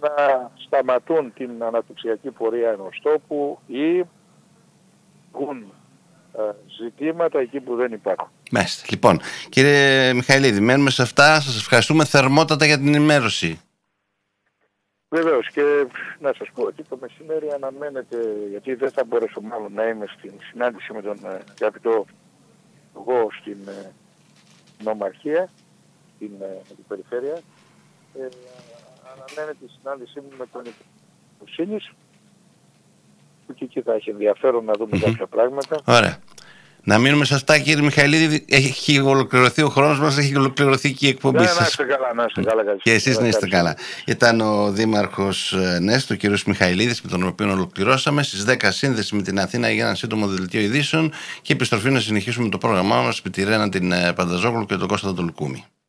να σταματούν την αναπτυξιακή πορεία ενός τόπου ή έχουν ζητήματα εκεί που δεν υπάρχουν. Μάλιστα. Λοιπόν, κύριε Μιχαηλίδη, μένουμε σε αυτά. Σας ευχαριστούμε θερμότατα για την ενημέρωση. Βεβαίως, και να σας πω ότι το μεσημέρι αναμένεται, γιατί δεν θα μπορέσω μάλλον να είμαι στην συνάντηση με τον αγαπητό εγώ στην νομαρχία, στην περιφέρεια. Αναμένεται η συνάντησή μου με τον Υπουργό που και εκεί θα έχει ενδιαφέρον να δούμε κάποια πράγματα. Ωραία. Να μείνουμε σε αυτά, κύριε Μιχαηλίδη. Έχει ολοκληρωθεί ο χρόνος μας, έχει ολοκληρωθεί και η εκπομπή σας. Να είστε καλά, να είστε καλά. Και εσείς να είστε καλά. Ήταν ο Δήμαρχος Νέστο, ο κύριος Μιχαηλίδης, με τον οποίο ολοκληρώσαμε. Στις 10 σύνδεση με την Αθήνα για ένα σύντομο δελτίο ειδήσεων και επιστροφή να συνεχίσουμε το πρόγραμμά μας με τη Ρένα την Πανταζόγλου και τον Κώστα τον Λουκούμη.